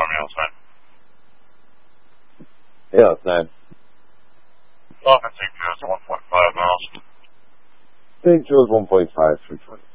me on time. Yeah, it's 9. I think it's 1.5 miles. Big Joe's 1.5, 320.